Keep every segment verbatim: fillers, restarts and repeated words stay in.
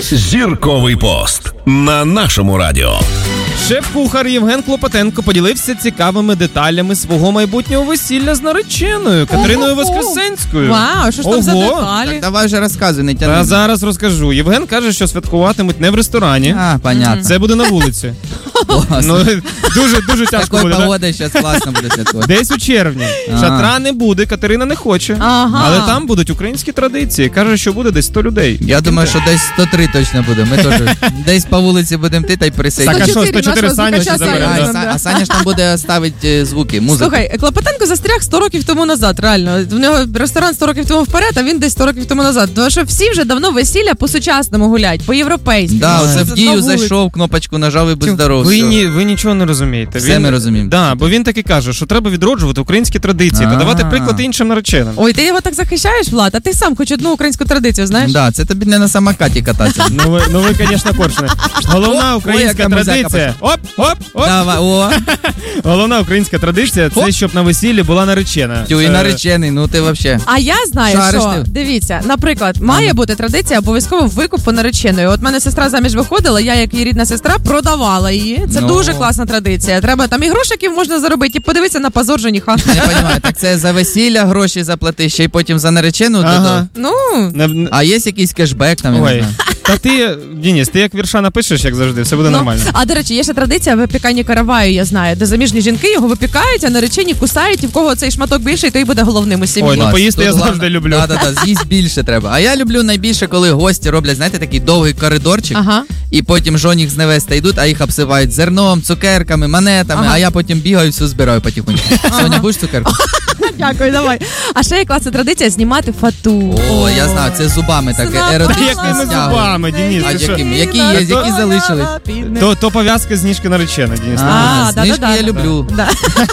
Зірковий пост на нашому радіо. Шеф-кухар Євген Клопотенко поділився цікавими деталями свого майбутнього весілля з нареченою Катериною Воскресенською. Вау, що ж там за деталі? Так давай вже розказуй, не тягни. Та зараз розкажу. Євген каже, що святкуватимуть не в ресторані. А, понятно. Це буде на вулиці. Ну, дуже, дуже тяжко Такою буде. погодою зараз класно буде святкувати. Десь у червні. Шатра не буде, Катерина не хоче. Ага. Але там будуть українські традиції. Каже, що буде десь сто людей. Я думаю, що десь сто три точно буде. Ми теж десь по вулиці будемо ти та й присидіти. Так, а що, сто чотири сто чотири Саня ще нашого забере? звукача да? Саня. А Саня ж там буде ставити звуки, музику. Слухай, Клопотенко застряг сто років тому назад, реально. В нього ресторан сто років тому вперед, а він десь сто років тому назад. Тому що всі вже давно весілля по-сучасному гулять, по-європейськи. Да, Ну, оце в на дію вулиці. зайшов, кнопочку нажав і будь здоров. Ви, все. ні, ви нічого не розумієте. Все ми розуміємо. Да, бо він таки каже, що треба відроджувати українські традиції та А. давати приклад іншим нареченим. Ой, ти його так захищаєш, Влад, а ти сам хоч одну українську традицію, знаєш? Да, це тобі не на самокаті кататися. Ну ви, ну ви, звісно, коршне. Головна О, українська яка музика традиція. Оп, оп, оп. Давай, о, Головна українська традиція це Оп. щоб на весіллі була наречена. тю, і Це- наречений, ну ти вообще. А я знаю, Шариш що, ти? дивіться, наприклад, має бути традиція обов'язково викуп нареченою. От мене сестра заміж виходила, я, як її рідна сестра, продавала її. Це Ну. дуже класна традиція. Треба там і грошиків можна заробити, і подивитися на позор жениха. Я розумію, так це за весілля гроші заплати, ще й потім за наречену. то- Ага. Ну, Не- не- А є якийсь кешбек там, я не Ой, знаю. та ти, Дініс, ти як вірша напишеш, як завжди, все буде ну. нормально. А до речі, є ще традиція випікання караваю, я знаю, де заміжні жінки його випікають, а наречені кусають, і в кого цей шматок більший, той буде головним у сім'ї. Ой, ну Клас. поїсти Тут я головне- завжди люблю. Да, да, да, з'їсть більше треба. А я люблю найбільше, коли гості роблять, знаєте, такий довгий коридорчик, Ага. і потім жоніх з невеста йдуть, а їх обсипають зерном, цукерками, монетами, Ага. а я потім бігаю, всю збираю потихоньку. Соня, будеш цукерку? Дякую, давай. А ще є класна традиція знімати фату. О, я знаю, це зубами таке Знаю. еротичне Якими стягування. зубами, Дініс? А ти що? якими? Які є, які залишились? То, то пов'язка з ніжки наречена, Дініс. А, да, знижки да, да, я да. люблю. Да.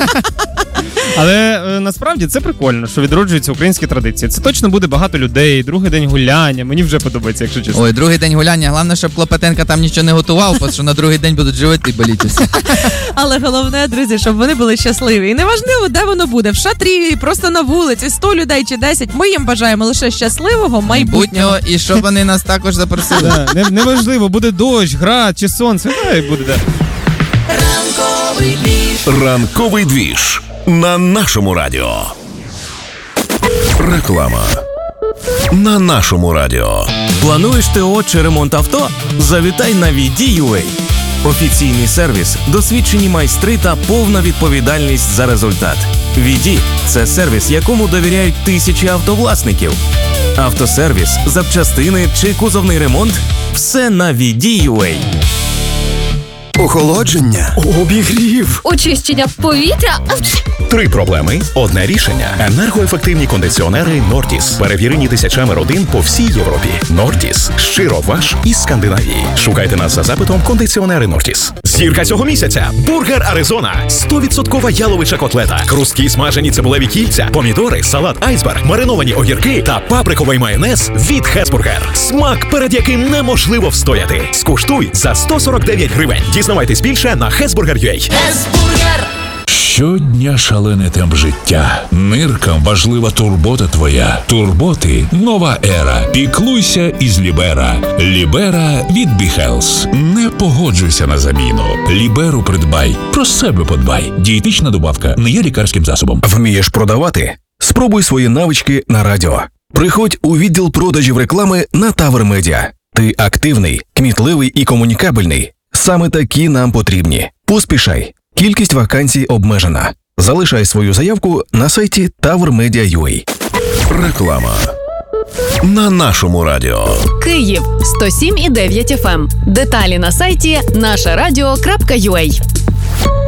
Але е, насправді це прикольно, що відроджуються українські традиції. Це точно буде багато людей, другий день гуляння. Мені вже подобається, якщо чесно. Ой, другий день гуляння. Головне, щоб Клопотенко там нічого не готував, бо що на другий день будуть животи боліти всі. Але головне, друзі, щоб вони були щасливі. І неважливо, де воно буде, в шатрі, просто на вулиці, сто людей чи десять. Ми їм бажаємо лише щасливого майбутнього. Майбутнього, і щоб вони нас також запросили. Да, не, неважливо, буде дощ, град чи сонце. Хай буде, да. Ранковий двіж на нашому радіо. Реклама на нашому радіо. Плануєш ТО чи ремонт авто? Завітай на ві ді ю ей. Офіційний сервіс, досвідчені майстри та повна відповідальність за результат. ві ді – це сервіс, якому довіряють тисячі автовласників. Автосервіс, запчастини чи кузовний ремонт – все на ві ді ю ей. Охолодження, обігрів. Очищення повітря. Три проблеми, одне рішення. Енергоефективні кондиціонери Нортіс. Перевірені тисячами родин по всій Європі. Нортіс. Щиро ваш із Скандинавії. Шукайте нас за запитом кондиціонери Нортіс. Зірка цього місяця. Бургер Аризона. сто відсотків яловича котлета. Хрусткі смажені цибулеві кільця. Помідори, салат айсберг, мариновані огірки та паприковий майонез від Хесбургер. Смак, перед яким неможливо встояти. Скуштуй за сто сорок дев'ять гривень. Дізнавайтесь більше на хесбургер крапка ю а. Щодня шалений темп життя. Ниркам важлива турбота твоя. Турботи – нова ера. Піклуйся із Лібера. Лібера від Біхелс. Не погоджуйся на заміну. Ліберу придбай. Про себе подбай. Дієтична добавка не є лікарським засобом. Вмієш продавати? Спробуй свої навички на радіо. Приходь у відділ продажів реклами на Тавр Медіа. Ти активний, кмітливий і комунікабельний. Саме такі нам потрібні. Поспішай. Кількість вакансій обмежена. Залишай свою заявку на сайті тавр медіа крапка ю а. Реклама на нашому радіо. Київ сто сім і дев'ять еф ем. Деталі на сайті наша радіо крапка ю а.